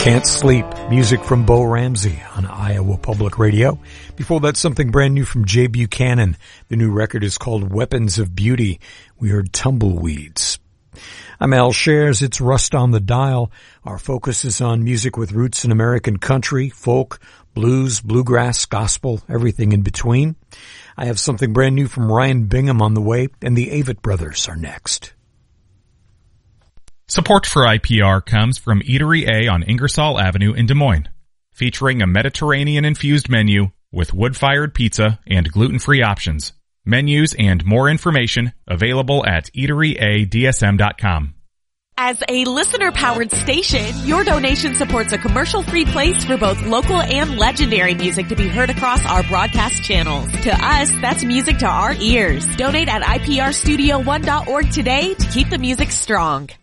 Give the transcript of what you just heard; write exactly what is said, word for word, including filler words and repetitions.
Can't Sleep, music from Bo Ramsey on Iowa Public Radio. Before that, something brand new from Jay Buchanan. The new record is called Weapons of Beauty. We heard Tumbleweeds. I'm Al Shares. It's Rust on the Dial. Our focus is on music with roots in American country, folk, blues, bluegrass, gospel, everything in between. I have something brand new from Ryan Bingham on the way, and the Avett Brothers are next. Support for I P R comes from Eatery A on Ingersoll Avenue in Des Moines, featuring a Mediterranean-infused menu with wood-fired pizza and gluten-free options. Menus and more information available at eatery a d s m dot com. As a listener-powered station, your donation supports a commercial-free place for both local and legendary music to be heard across our broadcast channels. To us, that's music to our ears. Donate at I P R studio one dot org today to keep the music strong.